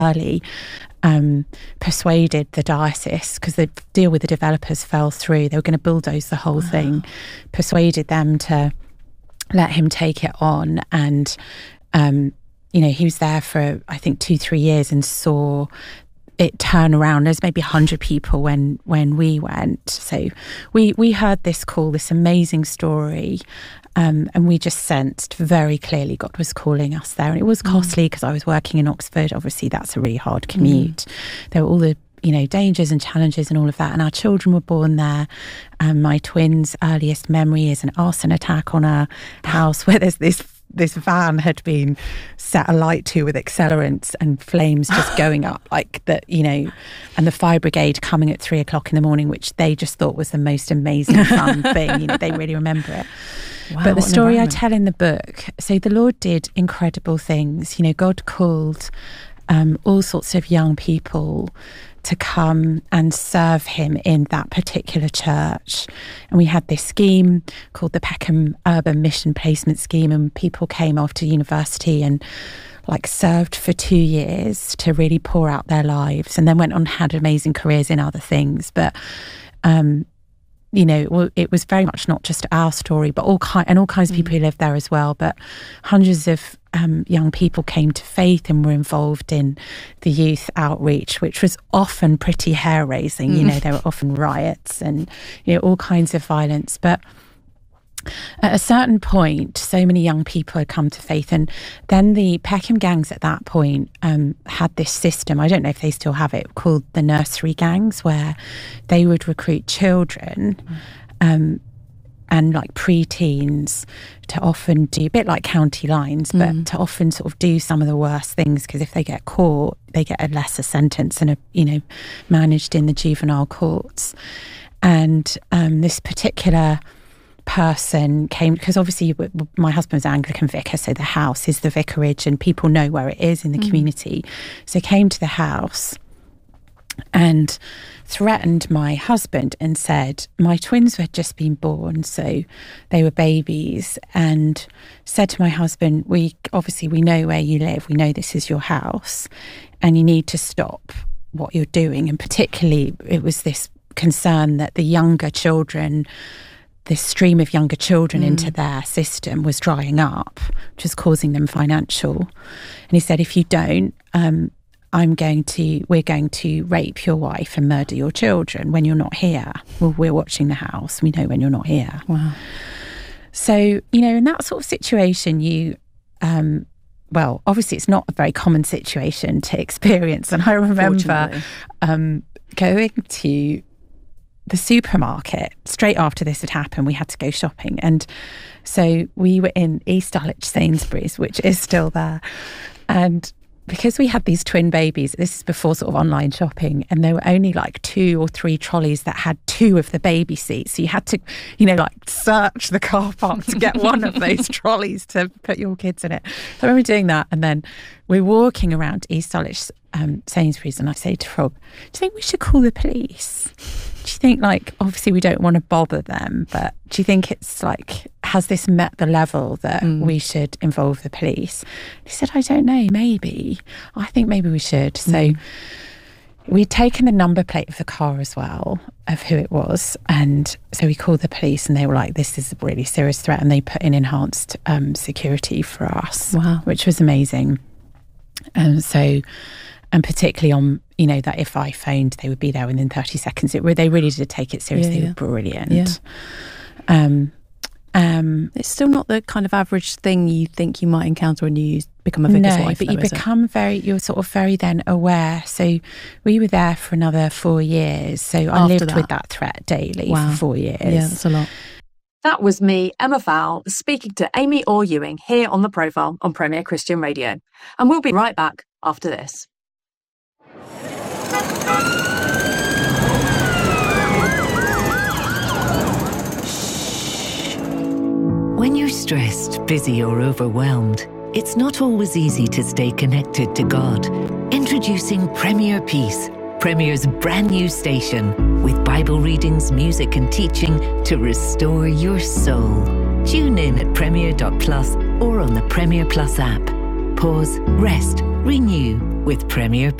early, persuaded the diocese, because the deal with the developers fell through. They were going to bulldoze the whole thing, persuaded them to let him take it on. And, he was there for, I think, 2-3 years and saw it turn around. There's maybe 100 people when we went. So we heard this call, this amazing story. And we just sensed very clearly God was calling us there. And it was costly because I was working in Oxford. Obviously, that's a really hard commute. There were all the, dangers and challenges and all of that. And our children were born there. My twins' earliest memory is an arson attack on a house where there's this van had been set alight to with accelerants and flames just going up like that, and the fire brigade coming at 3:00 in the morning, which they just thought was the most amazing fun thing. They really remember it. Wow, but the story I tell in the book, so the Lord did incredible things. God called all sorts of young people to come and serve him in that particular church. And we had this scheme called the Peckham Urban Mission Placement Scheme, and people came after university and served for 2 years to really pour out their lives, and then went on and had amazing careers in other things. But it was very much not just our story, but all kinds of people who lived there as well. But hundreds of young people came to faith and were involved in the youth outreach, which was often pretty hair-raising. There were often riots and all kinds of violence. But at a certain point, so many young people had come to faith, and then the Peckham gangs at that point had this system, I don't know if they still have it, called the nursery gangs, where they would recruit children and pre-teens to often do, a bit like county lines, but to often sort of do some of the worst things, because if they get caught, they get a lesser sentence and managed in the juvenile courts. And this particular person came, because obviously my husband's Anglican vicar, so the house is the vicarage and people know where it is in the community. So came to the house and threatened my husband and said, my twins had just been born, so they were babies, and said to my husband, we know where you live, we know this is your house, and you need to stop what you're doing. And particularly it was this concern that the younger children, this stream of younger children into their system was drying up, which was causing them financial. And he said, if you don't, we're going to rape your wife and murder your children when you're not here. Well, we're watching the house. We know when you're not here. Wow. So, in that sort of situation, obviously it's not a very common situation to experience. And I remember going to the supermarket straight after this had happened. We had to go shopping, and so we were in East Dulwich Sainsbury's, which is still there, and because we had these twin babies, this is before sort of online shopping, and there were only 2 or 3 trolleys that had 2 of the baby seats, so you had to search the car park to get one of those trolleys to put your kids in it. So I remember doing that, and then we're walking around East Dulwich Sainsbury's, and I say to Rob, do you think we should call the police? Do you think, obviously we don't want to bother them, but do you think it's has this met the level that we should involve the police? He said, I don't know, maybe. I think maybe we should. So we'd taken the number plate of the car as well, of who it was. And so we called the police, and they were like, this is a really serious threat. And they put in enhanced security for us, which was amazing. And particularly on, that if I phoned, they would be there within 30 seconds. They really did take it seriously. They were brilliant. Yeah. It's still not the kind of average thing you think you might encounter when you become a vicar's wife. But you become you're sort of very then aware. So we were there for another 4 years. So I lived with that threat daily for 4 years. Yeah, that's a lot. That was me, Emma Fowl, speaking to Amy Orr-Ewing here on The Profile on Premier Christian Radio. And we'll be right back after this. When you're stressed, busy or overwhelmed, it's not always easy to stay connected to God. Introducing Premier Peace, Premier's brand new station, with Bible readings, music and teaching to restore your soul. Tune in at premier.plus or on the Premier Plus app. Pause, rest, renew. with Premier